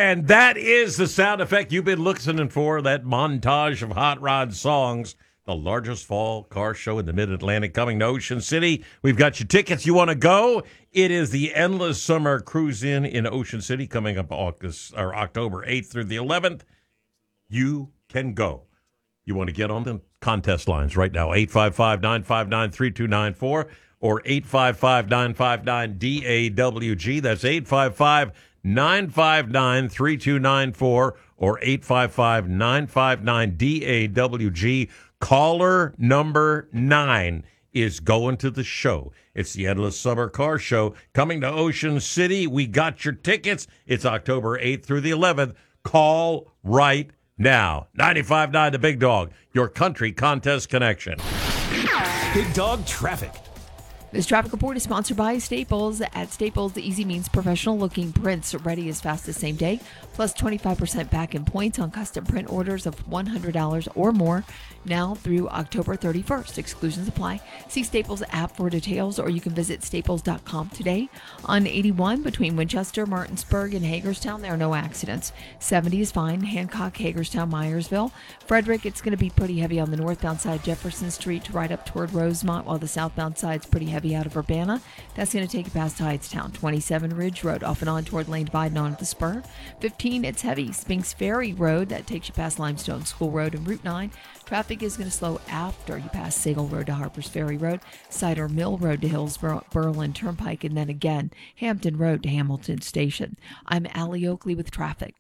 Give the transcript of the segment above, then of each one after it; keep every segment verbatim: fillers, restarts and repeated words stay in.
And that is the sound effect you've been listening for, that montage of hot rod songs. The largest fall car show in the Mid-Atlantic coming to Ocean City. We've got your tickets. You want to go? It is the Endless Summer Cruise-In in Ocean City coming up August or October eighth through the eleventh. You can go. You want to get on the contest lines right now, eight five five, nine five nine, three two nine four or eight five five, nine five nine, D A W G. That's eight five five, nine five nine, three two nine four or eight five five, nine five nine, D A W G. Caller number nine is going to the show. It's the Endless Summer Car Show coming to Ocean City. We got your tickets. It's October eighth through the eleventh. Call right now. ninety-five point nine The Big Dog, your country contest connection. Big Dog Traffic. This traffic report is sponsored by Staples. At Staples, easy means professional-looking prints ready as fast as same day, plus twenty-five percent back in points on custom print orders of one hundred dollars or more, now through October thirty-first. Exclusions apply. See Staples app for details, or you can visit staples dot com today. On eighty-one, between Winchester, Martinsburg, and Hagerstown, there are no accidents. seventy is fine. Hancock, Hagerstown, Myersville. Frederick, it's going to be pretty heavy on the northbound side, Jefferson Street, right up toward Rosemont, while the southbound side's pretty heavy out of Urbana. That's going to take you past Hydetown. twenty-seven Ridge Road, off and on toward Lane Biden on at the spur. fifteen, it's heavy. Spinks Ferry Road, that takes you past Limestone School Road. And Route nine, traffic is going to slow after you pass Sagal Road to Harpers Ferry Road, Cider Mill Road to Hillsborough, Berlin Turnpike, and then again Hampton Road to Hamilton Station. I'm Allie Oakley with traffic.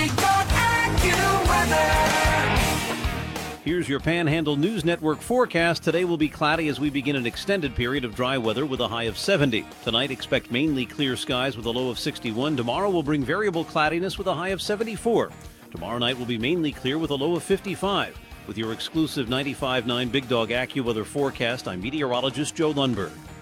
Here's your Panhandle News Network forecast. Today will be cloudy as we begin an extended period of dry weather with a high of seventy. Tonight, expect mainly clear skies with a low of sixty-one. Tomorrow will bring variable cloudiness with a high of seventy-four. Tomorrow night will be mainly clear with a low of fifty-five. With your exclusive ninety-five point nine Big Dog AccuWeather forecast, I'm meteorologist Joe Lundberg.